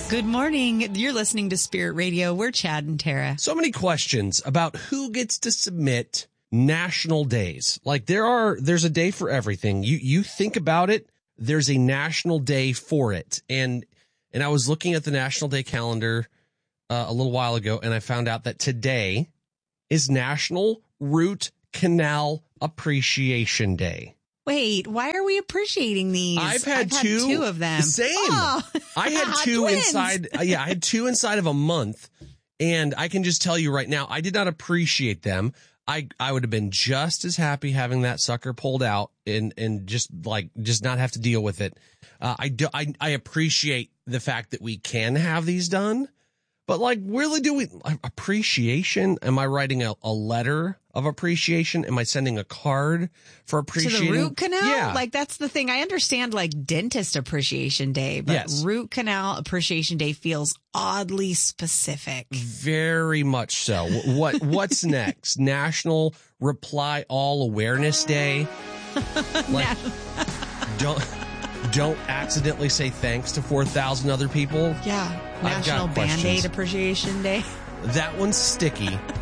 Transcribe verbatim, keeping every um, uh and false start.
Good morning. You're listening to Spirit Radio. We're Chad and Tara. So many questions about who gets to submit national days. Like there are, there's a day for everything. You, you think about it, there's a national day for it. And, and I was looking at the National Day calendar uh, a little while ago, and I found out that today is National Root Canal Appreciation Day. Wait, why are we appreciating these? I've had, I've two, had two of them. Same. Oh. I had two Twins. inside. Yeah, I had two inside of a month. And I can just tell you right now, I did not appreciate them. I, I would have been just as happy having that sucker pulled out and, and just like, just not have to deal with it. Uh, I do, I, I appreciate the fact that we can have these done, but like, really do we appreciation? Am I writing a, a letter of appreciation? Am I sending a card for appreciation? To the root canal? Yeah. Like, that's the thing. I understand like dentist appreciation day, but Yes. root canal appreciation day feels oddly specific. Very much so. What, what's next? National Reply All Awareness Day? Like, don't, don't accidentally say thanks to four thousand other people. Yeah. I've got National Band-Aid questions. appreciation day. That one's sticky.